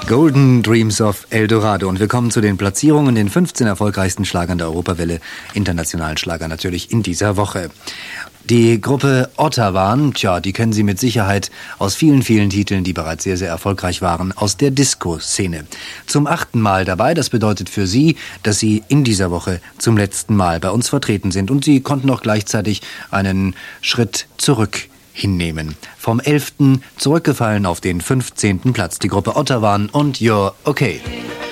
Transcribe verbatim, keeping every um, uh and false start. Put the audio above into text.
Golden Dreams of Eldorado. Und wir kommen zu den Platzierungen, den fünfzehn erfolgreichsten Schlagern der Europawelle, internationalen Schlager natürlich in dieser Woche. Die Gruppe Ottawa, tja, die kennen Sie mit Sicherheit aus vielen, vielen Titeln, die bereits sehr, sehr erfolgreich waren, aus der Disco-Szene. Zum achten Mal dabei, das bedeutet für Sie, dass Sie in dieser Woche zum letzten Mal bei uns vertreten sind. Und Sie konnten auch gleichzeitig einen Schritt zurück hinnehmen. Vom elften zurückgefallen auf den fünfzehnten Platz. Die Gruppe Ottawa und You're Okay.